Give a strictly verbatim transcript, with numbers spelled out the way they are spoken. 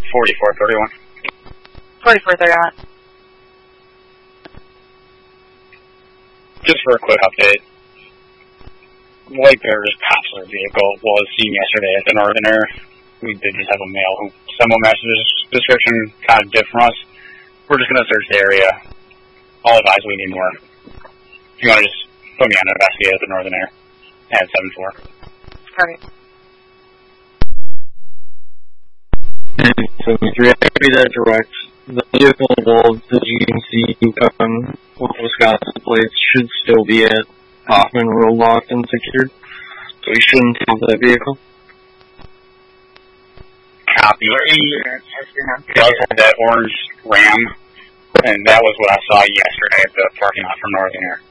forty-four thirty-one. forty-four thirty-one. Just for a quick update, White Bear just passed their vehicle was seen yesterday at the Northerner. We did just have a male who someone matched the description kind of different from us. We're just going to search the area. I'll advise we need more. If you want to just put me on an investigate at the Northerner at seven four. Alright. And so if you're happy that direct, the vehicle involved, the G M C um, with Wisconsin plates should still be at Hoffman Road locked and secured. So we shouldn't have that vehicle. Copy. It does have that orange Ram, and that was what I saw yesterday at the parking lot for Northerner.